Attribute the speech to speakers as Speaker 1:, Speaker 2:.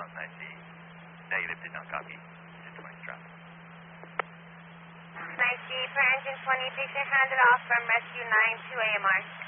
Speaker 1: Mountain, I see. Negative, did not copy. 1020 traffic.
Speaker 2: Nice G for engine 20, take your handed off from rescue 9 to AMR.